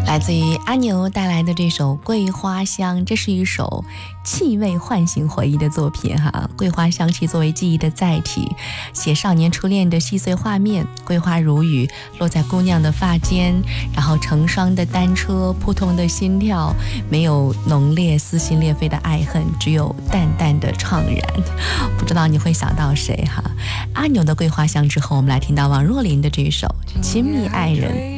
来自于阿牛带来的这首《桂花香》，这是一首气味唤醒回忆的作品哈。桂花香气作为记忆的载体，写少年初恋的细碎画面，桂花如雨落在姑娘的发间，然后成双的单车，扑通的心跳，没有浓烈撕心裂肺的爱恨，只有淡淡的怅然。不知道你会想到谁哈？阿牛的《桂花香》之后，我们来听到王若琳的这首《亲密爱人》。